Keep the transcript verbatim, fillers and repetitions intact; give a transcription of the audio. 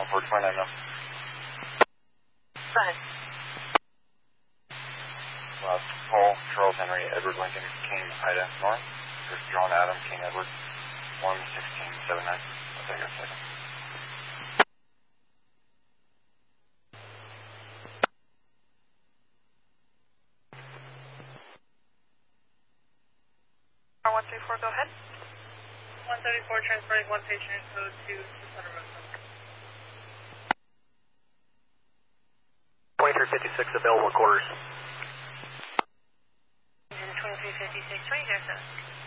one four two nine now. Go ahead. Last Paul, Charles Henry, Edward Lincoln, King, Ida, North. There's John Adam, King Edward, one sixteen seven nine. I'll take a second. one thirty-four, go ahead. one thirty-four, transferring one patient code to six hundred Rosa. twenty-three fifty-six, available quarters. twenty-three fifty-six, right here, sir.